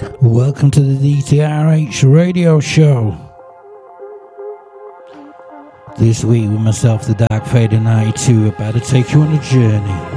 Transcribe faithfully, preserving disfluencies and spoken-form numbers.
Welcome to the D T R H radio show. This week with myself, the Dark Fader ninety-two, about to take you on a journey.